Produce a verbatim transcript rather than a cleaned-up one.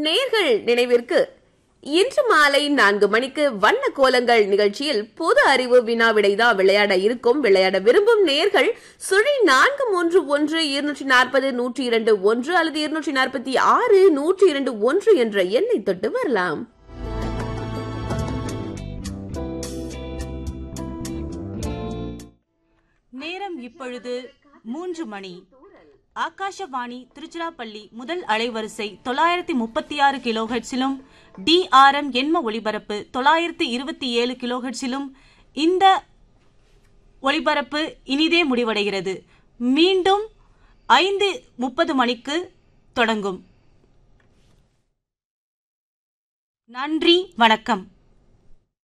நேர்கள் நினைவிற்கு இன்று மாலை நான்கு மணிக்கு வண்ண கோலங்கள் நிகழ்ச்சியில் பொது அறிவு வினா விடைதான் விளையாட இருக்கும். விளையாட விரும்பும் நேர்கள் சுழி நான்கு மூன்று ஒன்று இருநூற்றி நாற்பது நூற்றி இரண்டு ஒன்று அல்லது இருநூற்றி நாற்பத்தி ஆறு நூற்றி இரண்டு ஒன்று என்ற எண்ணை தொட்டு வரலாம். நேரம் இப்பொழுது மூன்று மணி. ஆகாஷவாணி திருச்சிராப்பள்ளி முதல் அலைவரிசை தொள்ளாயிரத்தி முப்பத்தி ஆறு கிலோஹெட்ஸிலும் டிஆர்எம் எண்ம ஒளிபரப்பு தொள்ளாயிரத்தி இருபத்தி ஏழு கிலோஹெட்ஸிலும் இந்த ஒளிபரப்பு இனிதே முடிவடைகிறது. மீண்டும் ஐந்து முப்பது மணிக்கு தொடங்கும். நன்றி, வணக்கம்.